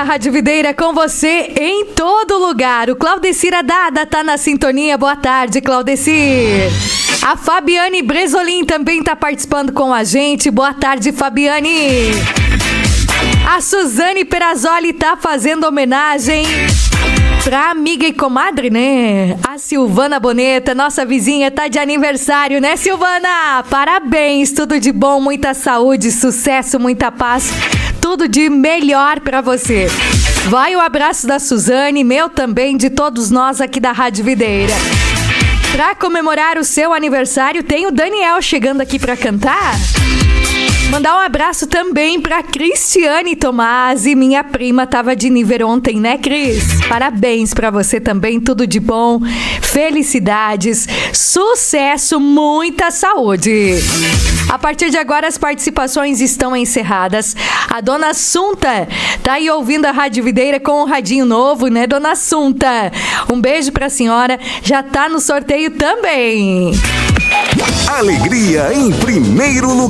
da Rádio Videira com você em todo lugar. O Claudecir Adada tá na sintonia. Boa tarde, Claudecir. A Fabiane Bresolim também tá participando com a gente. Boa tarde, Fabiane. A Suzane Perazzoli tá fazendo homenagem pra amiga e comadre, né? A Silvana Boneta, nossa vizinha, tá de aniversário, né, Silvana? Parabéns, tudo de bom, muita saúde, sucesso, muita paz, tudo de melhor pra você. Vai o abraço da Suzane, meu também, de todos nós aqui da Rádio Videira. Pra comemorar o seu aniversário, tem o Daniel chegando aqui pra cantar. Mandar um abraço também pra Cristiane Tomasi, minha prima, tava de nível ontem, né, Cris? Parabéns pra você também, tudo de bom, felicidades, sucesso, muita saúde. A partir de agora as participações estão encerradas. A Dona Sunta tá aí ouvindo a Rádio Videira com um radinho novo, né, Dona Sunta? Um beijo pra senhora, já tá no sorteio também. Alegria em primeiro lugar.